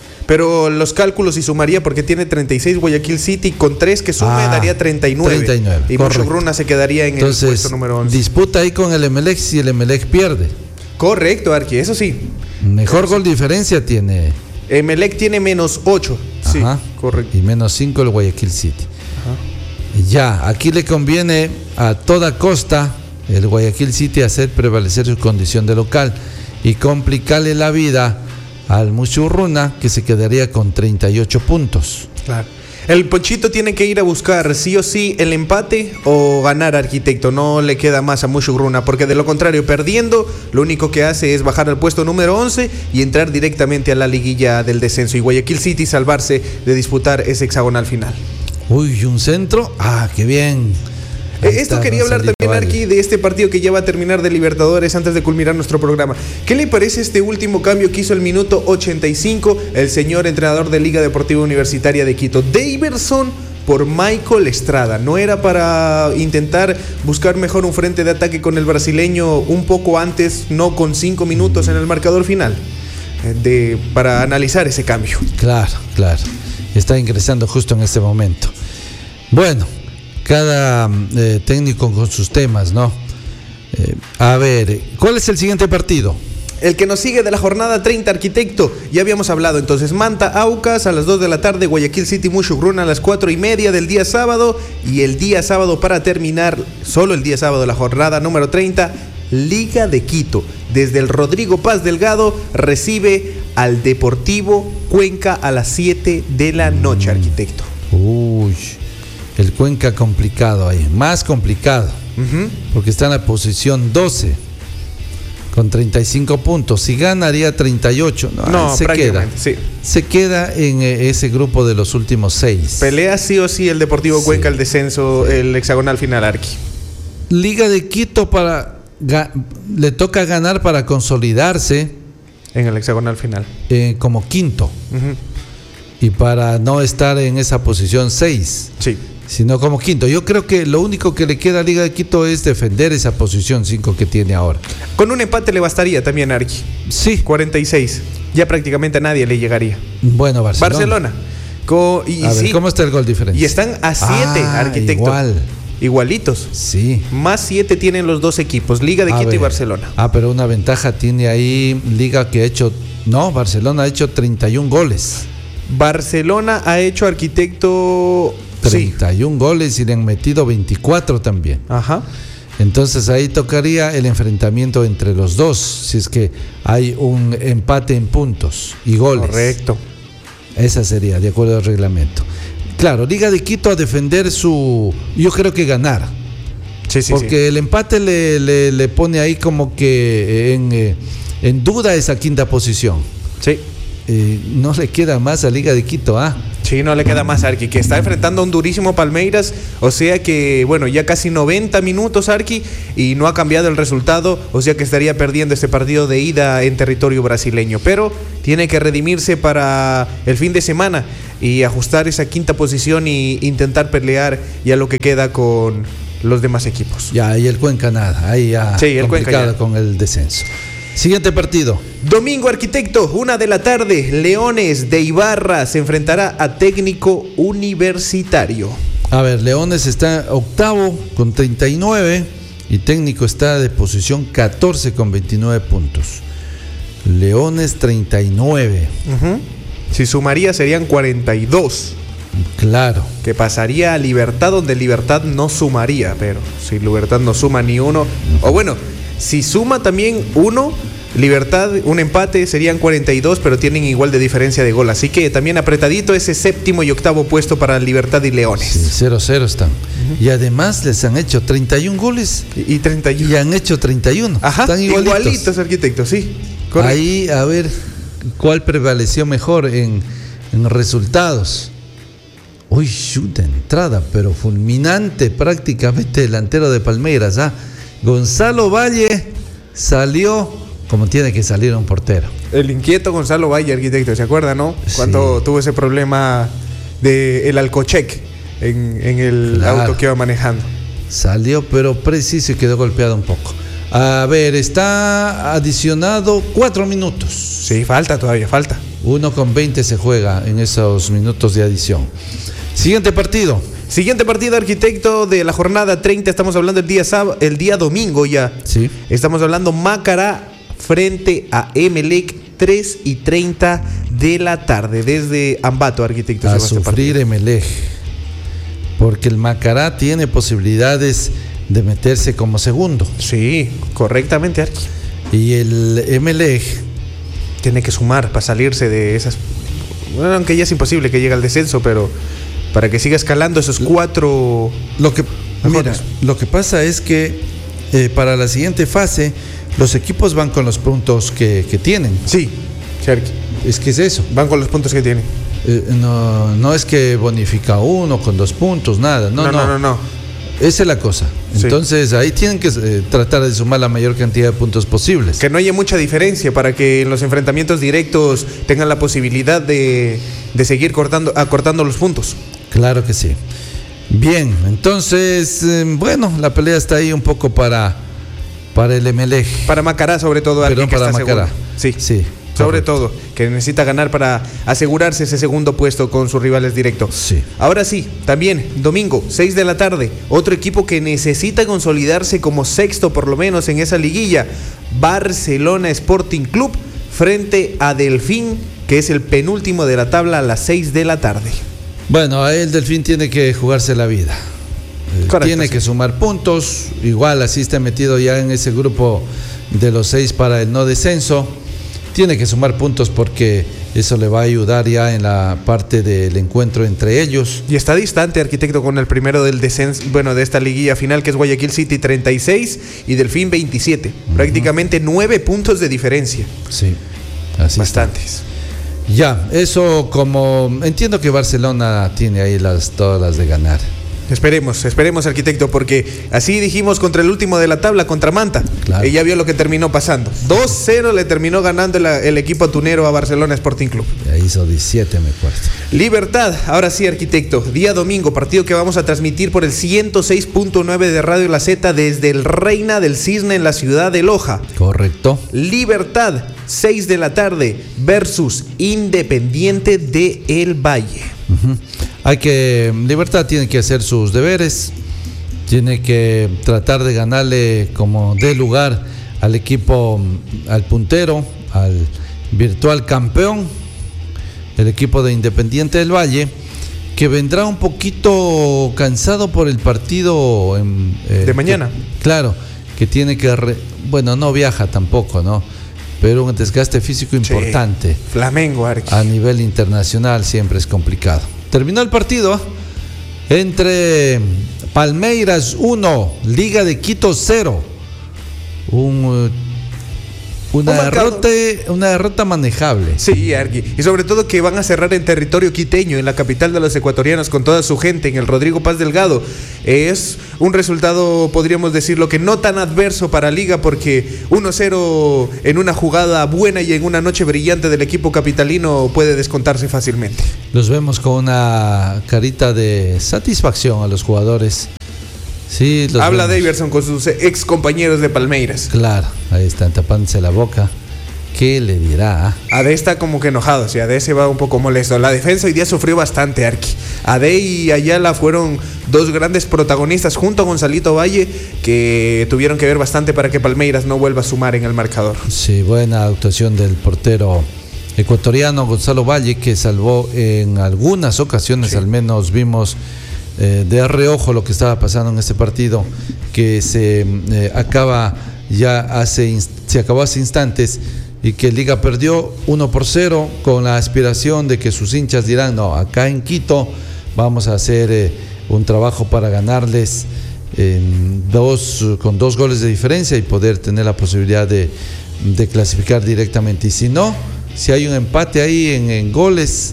Pero los cálculos y sumaría porque tiene treinta y seis Guayaquil City, con tres que sume ah, daría treinta y nueve. treinta y nueve. Y Mushukruna se quedaría en Entonces, el puesto número once. Disputa ahí con el Emelec si el Emelec pierde. Correcto, Arqui, eso sí. Mejor gol diferencia tiene. Emelec tiene menos ocho. Sí, Ajá. correcto. Y menos cinco el Guayaquil City. Ajá. Y ya, aquí le conviene a toda costa el Guayaquil City hacer prevalecer su condición de local y complicarle la vida al Mushukruna, que se quedaría con treinta y ocho puntos. Claro. El Ponchito tiene que ir a buscar sí o sí el empate o ganar, arquitecto. No le queda más a Mushukruna, porque de lo contrario, perdiendo, lo único que hace es bajar al puesto número once y entrar directamente a la liguilla del descenso. Y Guayaquil City salvarse de disputar ese hexagonal final. Uy, un centro. Ah, qué bien. Ahí Esto está, quería hablar también, vale. Arqui, de este partido que ya va a terminar de Libertadores antes de culminar nuestro programa. ¿Qué le parece este último cambio que hizo el minuto ochenta y cinco el señor entrenador de Liga Deportiva Universitaria de Quito? Daverson por Michael Estrada. ¿No era para intentar buscar mejor un frente de ataque con el brasileño un poco antes, no con cinco minutos en el marcador final? De, para analizar ese cambio. Claro, claro. Está ingresando justo en este momento. Bueno, cada eh, técnico con sus temas, ¿no? Eh, a ver, ¿cuál es el siguiente partido? El que nos sigue de la jornada treinta, arquitecto. Ya habíamos hablado entonces. Manta Aucas a las dos de la tarde, Guayaquil City Mushukruna a las cuatro y media del día sábado. Y el día sábado, para terminar, solo el día sábado, la jornada número treinta, Liga de Quito. Desde el Rodrigo Paz Delgado recibe al Deportivo Cuenca a las siete de la noche, arquitecto. Uy, el Cuenca complicado ahí, más complicado, uh-huh. porque está en la posición doce con treinta y cinco puntos. Si ganaría treinta y ocho, no, no se queda. Sí. Se queda en ese grupo de los últimos seis. Pelea sí o sí el Deportivo sí. Cuenca el descenso, sí. el hexagonal final, Arqui. Liga de Quito para ga, le toca ganar para consolidarse en el hexagonal final eh, como quinto, uh-huh. y para no estar en esa posición seis. Sí. Sino como quinto. Yo creo que lo único que le queda a Liga de Quito es defender esa posición cinco que tiene ahora. Con un empate le bastaría también, Arqui. Sí. cuarenta y seis. Ya prácticamente a nadie le llegaría. Bueno, Barcelona. Barcelona. Co- y, a ver, sí. ¿cómo está el gol diferencia? Y están a siete, ah, arquitecto. Igual. igualitos. Sí. Más siete tienen los dos equipos, Liga de A Quito ver. y Barcelona. Ah, pero una ventaja tiene ahí Liga que ha hecho, no, Barcelona ha hecho treinta y un goles. Barcelona ha hecho, Arquitecto, sí. treinta y un goles y le han metido veinticuatro también. Ajá. Entonces ahí tocaría el enfrentamiento entre los dos, si es que hay un empate en puntos y goles. Correcto. Esa sería, de acuerdo al reglamento. Claro, Liga de Quito a defender su, yo creo que ganar. Sí, sí, porque sí. el empate le, le, le pone ahí como que en, eh, en duda esa quinta posición. Sí. Eh, no le queda más a Liga de Quito, ¿ah? Sí, no le queda más, Arqui, que está enfrentando a un durísimo Palmeiras, o sea que, bueno, ya casi noventa minutos, Arqui, y no ha cambiado el resultado, o sea que estaría perdiendo este partido de ida en territorio brasileño, pero tiene que redimirse para el fin de semana y ajustar esa quinta posición e intentar pelear ya lo que queda con los demás equipos. Ya, y el Cuenca nada, ahí ya Sí, el Cuenca complicado ya. con el descenso. Siguiente partido. Domingo, Arquitecto, una de la tarde, Leones de Ibarra se enfrentará a Técnico Universitario. A ver, Leones está octavo con treinta y nueve y Técnico está de posición catorce con veintinueve puntos. Leones treinta y nueve. Uh-huh. Si sumaría serían cuarenta y dos. Claro. Que pasaría a Libertad, donde Libertad no sumaría, pero si Libertad no suma ni uno, o bueno, si suma también uno, Libertad, un empate, serían cuarenta y dos, pero tienen igual de diferencia de gol, así que también apretadito ese séptimo y octavo puesto para Libertad y Leones. Sí, cero cero están. Uh-huh. Y además les han hecho treinta y un goles y, y treinta y uno. Y han hecho treinta y uno. Ajá, están igualitos. igualitos, Arquitecto, sí. Correcto. Ahí, a ver, ¿cuál prevaleció mejor en, en resultados? Uy, shoot, de entrada, pero fulminante prácticamente delantero de Palmeiras. ¿Ah? Gonzalo Valle salió como tiene que salir un portero. El inquieto Gonzalo Valle, Arquitecto, ¿se acuerda, no? Cuando sí. tuvo ese problema de el alcochec en, en el claro. auto que iba manejando. Salió, pero preciso y quedó golpeado un poco. A ver, está adicionado cuatro minutos. Sí, falta todavía, falta. Uno con veinte se juega en esos minutos de adición. Siguiente partido. Siguiente partido, Arquitecto, de la jornada treinta. Estamos hablando el día sábado, el día domingo ya. Sí. Estamos hablando Macará frente a Emelec, tres y treinta de la tarde. Desde Ambato, Arquitecto. A sufrir Emelec. Porque el Macará tiene posibilidades de meterse como segundo. Sí, correctamente, Arqui. Y el Emelec tiene que sumar para salirse de esas. Bueno, aunque ya es imposible que llegue al descenso, pero para que siga escalando esos cuatro. Lo que, mira, lo que pasa es que eh, para la siguiente fase los equipos van con los puntos que, que tienen. Sí, sí, Arqui. Es que es eso. Van con los puntos que tienen. Eh, no, no es que bonifica uno con dos puntos, nada. No, no, no, no. no, no. Esa es la cosa. Entonces sí. ahí tienen que eh, tratar de sumar la mayor cantidad de puntos posibles. Que no haya mucha diferencia para que en los enfrentamientos directos tengan la posibilidad de, de seguir cortando, acortando los puntos. Claro que sí. Bien, entonces, eh, bueno, la pelea está ahí un poco para, para el Emelec. Para Macará, sobre todo. Perdón, para Macará. Sí, sí. Sobre todo, que necesita ganar para asegurarse ese segundo puesto con sus rivales directos. Sí. Ahora sí, también, domingo, seis de la tarde, otro equipo que necesita consolidarse como sexto por lo menos en esa liguilla, Barcelona Sporting Club, frente a Delfín, que es el penúltimo de la tabla, a las seis de la tarde. Bueno, a él Delfín tiene que jugarse la vida. Correcto, tiene sí. que sumar puntos, igual así está metido ya en ese grupo de los seis para el no descenso. Tiene que sumar puntos porque eso le va a ayudar ya en la parte del encuentro entre ellos. Y está distante, Arquitecto, con el primero del descenso, bueno, de esta liguilla final, que es Guayaquil City, treinta y seis y Delfín veintisiete. Uh-huh. Prácticamente nueve puntos de diferencia. Sí, así bastantes. Está. Ya, eso como entiendo que Barcelona tiene ahí las todas las de ganar. Esperemos, esperemos, Arquitecto, porque así dijimos contra el último de la tabla, contra Manta. Claro. Y ya vio lo que terminó pasando. dos cero le terminó ganando el, el equipo tunero a Barcelona Sporting Club. Ya hizo diecisiete, me acuerdo. Libertad, ahora sí, Arquitecto. Día domingo, partido que vamos a transmitir por el ciento seis punto nueve de Radio La Z desde el Reina del Cisne en la ciudad de Loja. Correcto. Libertad, seis de la tarde versus Independiente de El Valle. Uh-huh. Hay que, Libertad tiene que hacer sus deberes, tiene que tratar de ganarle como dé lugar al equipo, al puntero, al virtual campeón, el equipo de Independiente del Valle, que vendrá un poquito cansado por el partido en, eh, de mañana. Que, claro, que tiene que, re, bueno, no viaja tampoco, ¿no? Pero un desgaste físico importante. Sí, Flamengo, Arqui. A nivel internacional siempre es complicado. Terminó el partido ¿eh? entre Palmeiras uno, Liga de Quito cero. Un, una, Un derrota, una derrota manejable. Sí, Arqui. Y sobre todo que van a cerrar en territorio quiteño, en la capital de los ecuatorianos, con toda su gente, en el Rodrigo Paz Delgado. Es un resultado, podríamos decirlo, que no tan adverso para Liga, porque uno cero en una jugada buena y en una noche brillante del equipo capitalino puede descontarse fácilmente. Los vemos con una carita de satisfacción a los jugadores. Sí, los Habla vemos. Daverson con sus ex compañeros de Palmeiras. Claro, ahí están tapándose la boca. ¿Qué le dirá? Ade está como que enojado, o sea, Ade se va un poco molesto. La defensa hoy día sufrió bastante, Arqui. Ade y Ayala fueron dos grandes protagonistas junto a Gonzalito Valle, que tuvieron que ver bastante para que Palmeiras no vuelva a sumar en el marcador. Sí, buena actuación del portero ecuatoriano Gonzalo Valle, que salvó en algunas ocasiones, sí. Al menos vimos eh, de reojo lo que estaba pasando en este partido, que se eh, acaba ya hace se acabó hace instantes, y que Liga perdió uno por cero con la aspiración de que sus hinchas dirán, no, acá en Quito vamos a hacer eh, un trabajo para ganarles eh, dos, con dos goles de diferencia y poder tener la posibilidad de, de clasificar directamente. Y si no, si hay un empate ahí en, en goles,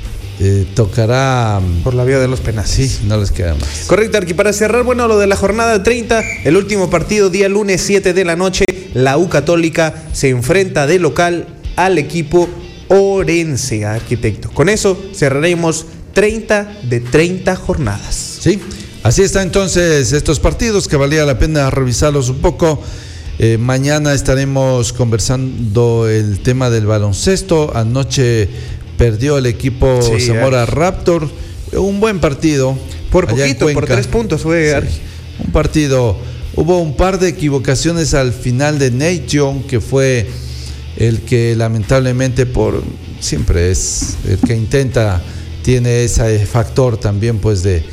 eh, tocará por la vía de los penales. Sí, no les queda más. Correcto, Arqui. Para cerrar, bueno, lo de la jornada treinta, el último partido, día lunes siete de la noche, la U Católica se enfrenta de local al equipo Orense, Arquitecto. Con eso cerraremos treinta de treinta jornadas. Sí, así está entonces estos partidos, que valía la pena revisarlos un poco. Eh, mañana estaremos conversando el tema del baloncesto. Anoche perdió el equipo sí, Zamora Arqui. Raptor. Un buen partido. Por poquito, por tres puntos fue. Sí, un partido. Hubo un par de equivocaciones al final de Nation, que fue el que lamentablemente, por siempre es el que intenta, tiene ese factor también pues de,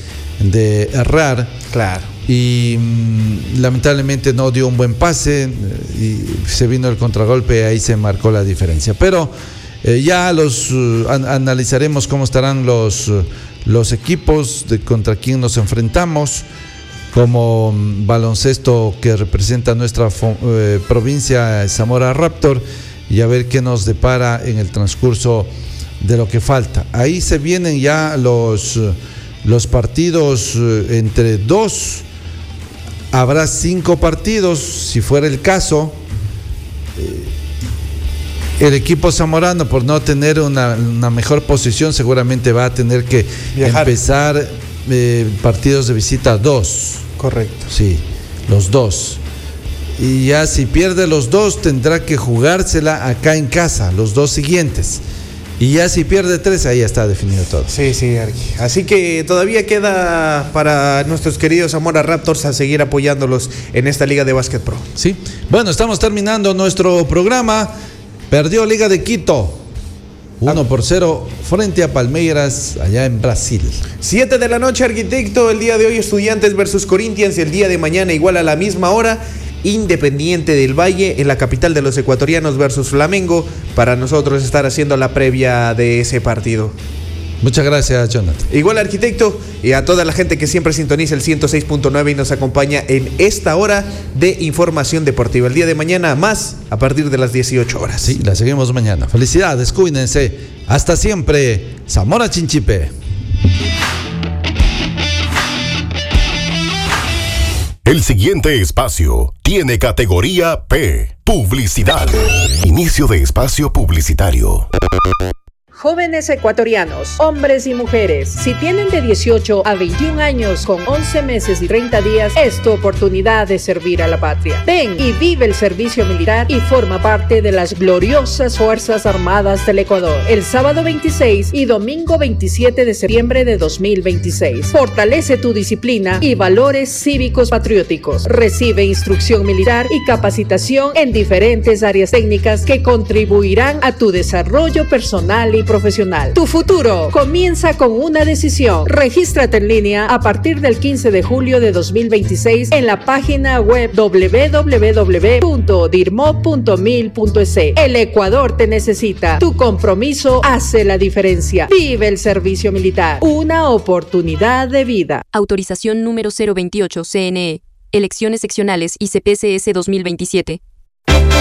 de errar. Claro. Y mmm, lamentablemente no dio un buen pase y se vino el contragolpe y ahí se marcó la diferencia. Pero eh, ya los uh, an- analizaremos cómo estarán los, uh, los equipos de contra quién nos enfrentamos. Como um, baloncesto que representa nuestra fo- eh, provincia, Zamora Raptor, y a ver qué nos depara en el transcurso de lo que falta. Ahí se vienen ya los, uh, los partidos uh, entre dos. Habrá cinco partidos, si fuera el caso. Eh, el equipo zamorano, por no tener una, una mejor posición, seguramente va a tener que viajar. empezar eh, partidos de visita dos. Correcto. Sí, los dos. Y ya si pierde los dos, tendrá que jugársela acá en casa, los dos siguientes. Y ya si pierde tres, ahí ya está definido todo. Sí, sí, Arqui. Así que todavía queda para nuestros queridos Zamora Raptors a seguir apoyándolos en esta Liga de Básquet Pro. Sí. Bueno, estamos terminando nuestro programa. Perdió Liga de Quito uno por cero frente a Palmeiras allá en Brasil. siete de la noche, Arquitecto. El día de hoy, Estudiantes versus Corinthians. El día de mañana, igual a la misma hora, Independiente del Valle en la capital de los ecuatorianos versus Flamengo, para nosotros estar haciendo la previa de ese partido. Muchas gracias, Jonathan. Igual, Arquitecto, y a toda la gente que siempre sintoniza el ciento seis punto nueve y nos acompaña en esta hora de información deportiva. El día de mañana más, a partir de las dieciocho horas. Sí, la seguimos mañana. Felicidades, cuídense. Hasta siempre. Zamora Chinchipe. El siguiente espacio tiene categoría P, publicidad. Inicio de espacio publicitario. Jóvenes ecuatorianos, hombres y mujeres, si tienen de dieciocho a veintiún años con once meses y treinta días, es tu oportunidad de servir a la patria. Ven y vive el servicio militar y forma parte de las gloriosas Fuerzas Armadas del Ecuador. El sábado veintiséis y domingo veintisiete de septiembre de dos mil veintiséis. Fortalece tu disciplina y valores cívicos patrióticos. Recibe instrucción militar y capacitación en diferentes áreas técnicas que contribuirán a tu desarrollo personal y profesional. Tu futuro comienza con una decisión. Regístrate en línea a partir del quince de julio de dos mil veintiséis en la página web doble u doble u doble u punto dirmo punto mil punto es. El Ecuador te necesita. Tu compromiso hace la diferencia. Vive el servicio militar. Una oportunidad de vida. Autorización número cero veintiocho C N E. Elecciones seccionales y C P C S dos mil veintisiete.